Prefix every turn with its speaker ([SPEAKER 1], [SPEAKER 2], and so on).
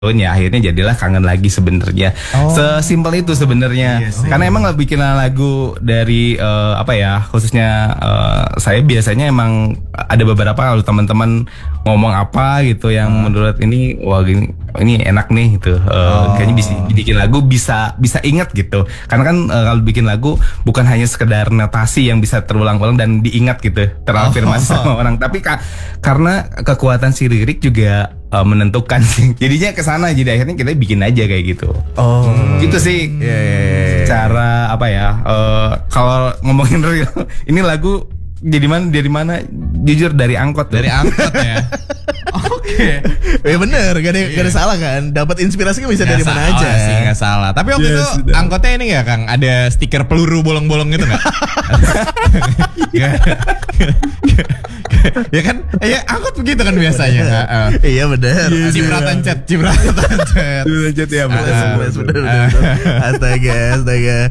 [SPEAKER 1] ya akhirnya jadilah Kangen Lagi sebenarnya. Sesimpel itu sebenarnya. Karena emang bikin lagu dari khususnya saya biasanya emang ada beberapa kalau teman-teman ngomong apa gitu yang menurut ini wah ini enak nih gitu. Kayaknya bisa bikin lagu bisa ingat gitu. Karena kan kalau bikin lagu bukan hanya sekedar notasi yang bisa terulang-ulang dan diingat gitu, terafirmasi sama orang, tapi karena kekuatan si lirik juga menentukan sih. Jadinya kesana, jadi akhirnya kita bikin aja kayak gitu. Gitu sih. Cara kalau ngomongin real, ini lagu dari mana? Jujur dari angkot.
[SPEAKER 2] Dari angkot ya. Oke.
[SPEAKER 3] Ya bener, gak ada salah kan. Dapat inspirasinya bisa dari mana aja.
[SPEAKER 2] Sih nggak salah. Tapi waktu itu angkotnya ini nggak Kang? Ada stiker peluru bolong-bolong gitu nggak? Ya kan? Ya angkot begitu kan biasanya.
[SPEAKER 3] Iya bener.
[SPEAKER 2] Cipratan cat.
[SPEAKER 1] Ya bener.
[SPEAKER 3] Bener. Astaga.